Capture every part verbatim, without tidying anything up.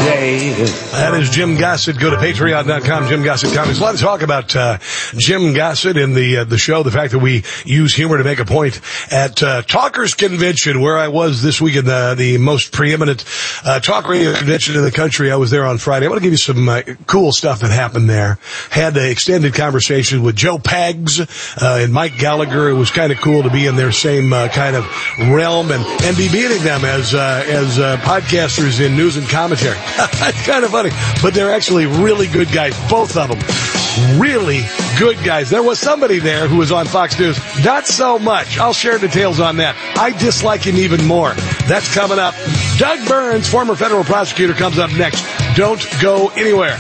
day. That is Jim Gossett. Go to patreon dot com, Jim Gossett Comics. A lot of talk about uh, Jim Gossett in the uh, the show, the fact that we use humor to make a point. At uh, Talkers Convention, where I was this week in the, the most preeminent uh, talk radio convention in the country, I was there on Friday. I want to give you some uh, cool stuff that happened there. Had an extended conversation with Joe Pags uh, and Mike Gallagher. It was kind of cool to be in their same uh, kind of realm and, and be beating them as uh, as uh, podcasters in news and commentary. It's kind of funny, but they're actually really good guys, both of them. Really good guys. There was somebody there who was on Fox News. Not so much. I'll share details on that. I dislike him even more. That's coming up. Doug Burns, former federal prosecutor, comes up next. Don't go anywhere.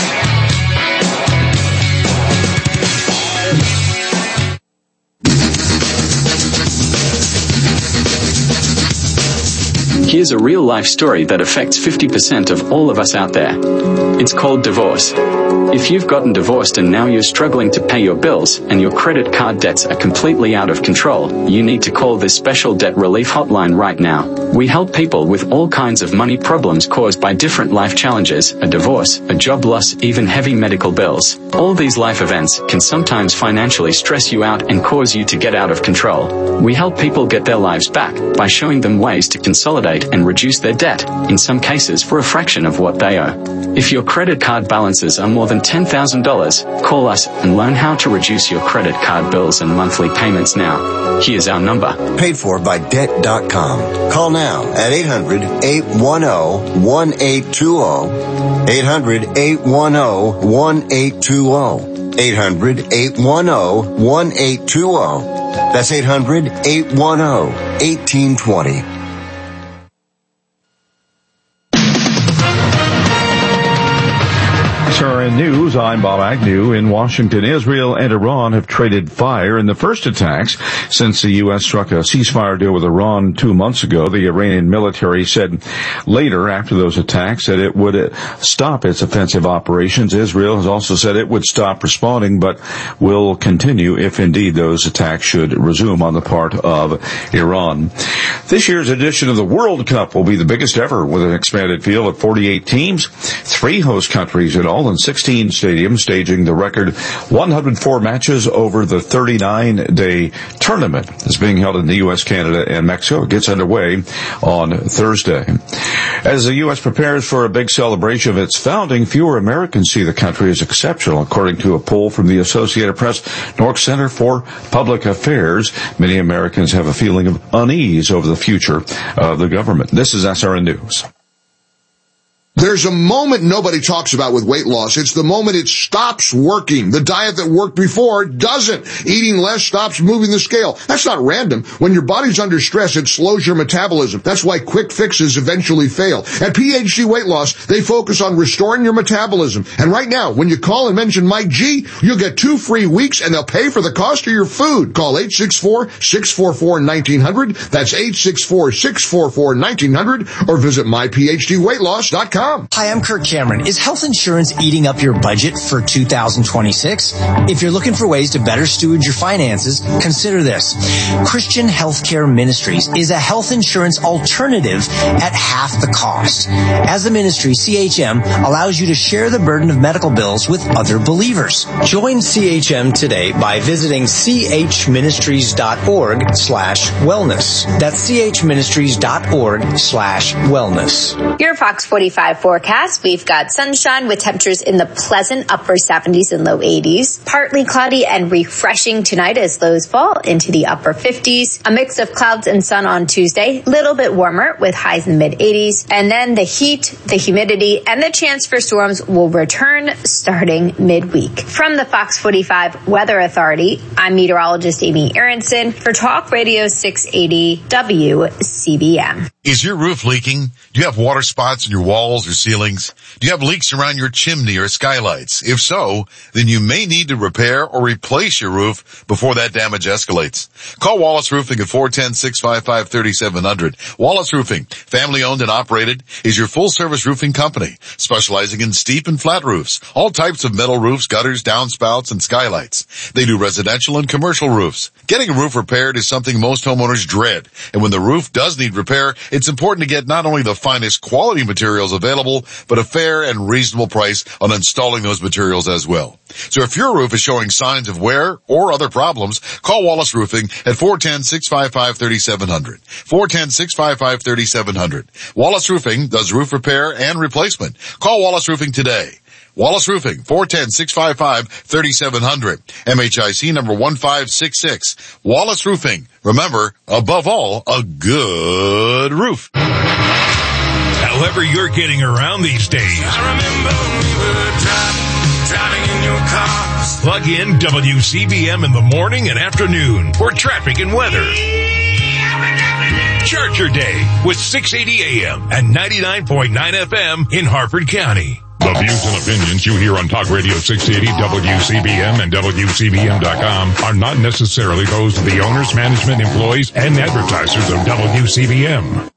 Here's a real-life story that affects fifty percent of all of us out there. It's called divorce. If you've gotten divorced and now you're struggling to pay your bills and your credit card debts are completely out of control, you need to call this special debt relief hotline right now. We help people with all kinds of money problems caused by different life challenges, a divorce, a job loss, even heavy medical bills. All these life events can sometimes financially stress you out and cause you to get out of control. We help people get their lives back by showing them ways to consolidate and reduce their debt, in some cases for a fraction of what they owe. If your credit card balances are more than ten thousand dollars, call us and learn how to reduce your credit card bills and monthly payments now. Here's our number. Paid for by debt dot com. Call now at eight hundred, eight one zero, one eight two zero. eight hundred, eight one zero, one eight two zero. eight hundred, eight one zero, one eight two zero. That's eight hundred, eight one zero, one eight two zero. S R N News, I'm Bob Agnew. In Washington, Israel and Iran have traded fire in the first attacks since the U S struck a ceasefire deal with Iran two months ago. The Iranian military said later after those attacks that it would stop its offensive operations. Israel has also said it would stop responding, but will continue if indeed those attacks should resume on the part of Iran. This year's edition of the World Cup will be the biggest ever with an expanded field of forty-eight teams, three host countries in all, and sixteen stadiums staging the record one hundred four matches over the thirty-nine day tournament. It's being held in the U S, Canada, and Mexico. It gets underway on Thursday. As the U S prepares for a big celebration of its founding, fewer Americans see the country as exceptional, according to a poll from the Associated Press Nork Center for Public Affairs. Many Americans have a feeling of unease over the future of the government. This is S R N News. There's a moment nobody talks about with weight loss. It's the moment it stops working. The diet that worked before doesn't. Eating less stops moving the scale. That's not random. When your body's under stress, it slows your metabolism. That's why quick fixes eventually fail. At P H D Weight Loss, they focus on restoring your metabolism. And right now, when you call and mention Mike G, you'll get two free weeks and they'll pay for the cost of your food. Call eight six four, six four four, one nine zero zero. That's eight six four, six four four, one nine zero zero. Or visit my p h d weight loss dot com. Hi, I'm Kirk Cameron. Is health insurance eating up your budget for two thousand twenty-six? If you're looking for ways to better steward your finances, consider this. Christian Healthcare Ministries is a health insurance alternative at half the cost. As a ministry, C H M allows you to share the burden of medical bills with other believers. Join C H M today by visiting chministries.org slash wellness. That's chministries.org slash wellness. Your Fox forty-five forecast, we've got sunshine with temperatures in the pleasant upper seventies and low eighties. Partly cloudy and refreshing tonight as lows fall into the upper fifties. A mix of clouds and sun on Tuesday, little bit warmer with highs in the mid eighties. And then the heat, the humidity, and the chance for storms will return starting midweek. From the Fox forty-five Weather Authority, I'm meteorologist Amy Aronson for Talk Radio six eighty W C B M. Is your roof leaking? Do you have water spots in your walls or ceilings? Do you have leaks around your chimney or skylights? If so, then you may need to repair or replace your roof before that damage escalates. Call Wallace Roofing at four one zero, six five five, three seven zero zero. Wallace Roofing, family owned and operated, is your full service roofing company, specializing in steep and flat roofs, all types of metal roofs, gutters, downspouts, and skylights. They do residential and commercial roofs. Getting a roof repaired is something most homeowners dread, and when the roof does need repair, it's important to get not only the finest quality materials available, affordable, but a fair and reasonable price on installing those materials as well. So if your roof is showing signs of wear or other problems, call Wallace Roofing at four one zero, six five five, three seven zero zero. four one zero, six five five, three seven zero zero. Wallace Roofing does roof repair and replacement. Call Wallace Roofing today. Wallace Roofing, four one zero, six five five, three seven zero zero. M H I C number one five six six. Wallace Roofing. Remember, above all, a good roof. However you're getting around these days, I remember we were driving, driving in your cars. Plug in W C B M in the morning and afternoon for traffic and weather. Start your day with six eighty A M and ninety-nine point nine F M in Harford County. The views and opinions you hear on Talk Radio six eighty, W C B M, and W C B M dot com are not necessarily those of the owners, management, employees, and advertisers of W C B M.